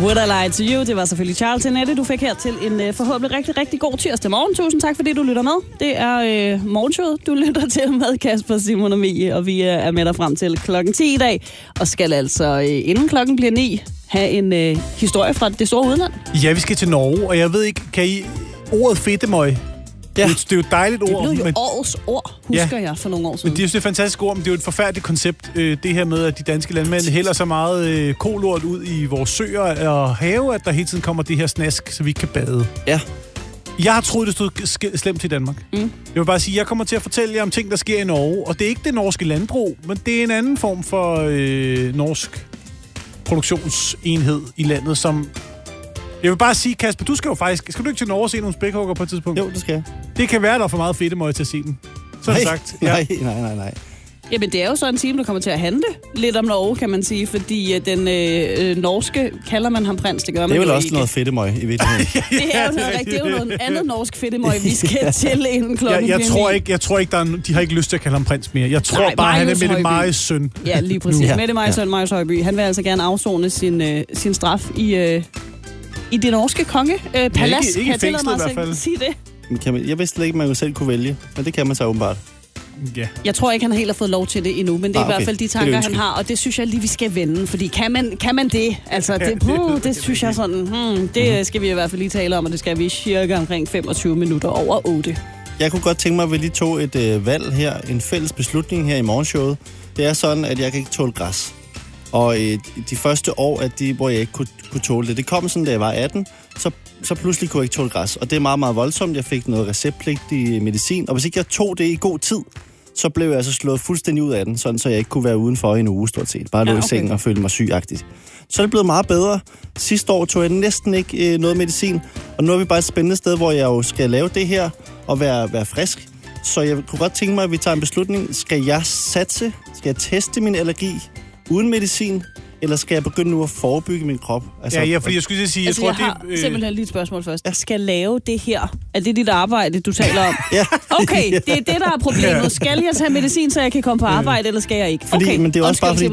Would I Lie to You? Det var selvfølgelig Charles Annette, du fik her til en forhåbentlig rigtig, rigtig god tirsdag morgen. Tusind tak, fordi du lytter med. Det er morgenshowet, du lytter til med Kasper, Simon og Mie, og vi er med dig frem til klokken 10 i dag. Og skal altså, inden klokken bliver 9, have en historie fra det store udland. Ja, vi skal til Norge, og jeg ved ikke, kan I ordet fedtemøg? Ja. Det er jo et dejligt ord. Det blev jo årets ord, husker jeg, for nogle år siden. Men det er jo et fantastisk ord, men det er jo et forfærdeligt koncept. Det her med, at de danske landmænd hælder så meget kolort ud i vores søer og have, at der hele tiden kommer det her snask, så vi ikke kan bade. Ja. Jeg har troet, det stod slemt til Danmark. Jeg vil bare sige, at jeg kommer til at fortælle jer om ting, der sker i Norge. Og det er ikke det norske landbrug, men det er en anden form for norsk produktionsenhed i landet, som... Jeg vil bare sige, Kasper, du skal jo faktisk... Skal du ikke til Norge og se nogle spækhugger på et tidspunkt? Jo, det skal jeg. Det kan være, der er for meget fedtemøg til at se den. Så har sagt. Ja. Nej. Jamen, det er jo så en time, der kommer til at handle lidt om Norge, kan man sige, fordi den norske, kalder man ham prins, det gør man jo ikke. Det er vel også noget fedtemøg i virkeligheden. Det er jo noget rigtigt. Det er jo noget andet norsk fedtemøg, vi skal til inden klokken jeg tror ikke, de har ikke lyst til at kalde ham prins mere. Jeg tror bare, han er Mette Majes søn. Ja, lige præcis. Mette Majes søn, Marius Højby. Han vil altså gerne afzone sin straf i det norske kongepalads. Ikke i fængslet i hvert fald. Sige det. Jeg vidste ikke, at man selv kunne vælge, men det kan man så åbenbart. Yeah. Jeg tror ikke, han helt har fået lov til det endnu, men det er i hvert fald de tanker, han har, og det synes jeg lige, vi skal vende, fordi kan man det? Altså, det synes jeg sådan, det skal vi i hvert fald lige tale om, og det skal vi cirka omkring 25 minutter over 8. Jeg kunne godt tænke mig, at vi lige tog et valg her, en fælles beslutning her i morgenshowet. Det er sådan, at jeg kan ikke tåle græs. Og de første år, hvor jeg ikke kunne tåle det, det kom sådan, da jeg var 18, så pludselig kunne jeg ikke tåle græs. Og det er meget, meget voldsomt. Jeg fik noget receptpligtig medicin, og hvis ikke jeg tog det i god tid, så blev jeg altså slået fuldstændig ud af den, sådan så jeg ikke kunne være udenfor i en uge stort set. Bare lå i sengen og følte mig sygagtigt. Så er det blevet meget bedre. Sidste år tog jeg næsten ikke noget medicin, og nu er vi bare et spændende sted, hvor jeg jo skal lave det her og være frisk. Så jeg kunne godt tænke mig, at vi tager en beslutning. Skal jeg satse? Skal jeg teste min allergi uden medicin? Eller skal jeg begynde nu at forebygge min krop? Altså, ja, fordi jeg skulle sige, jeg har simpelthen lige et spørgsmål først. Jeg skal lave det her. Er det dit arbejde, du taler om? Ja. Okay, det er det, der er problemet. Skal jeg tage medicin, så jeg kan komme på arbejde, eller skal jeg ikke? Men det er også bare fordi,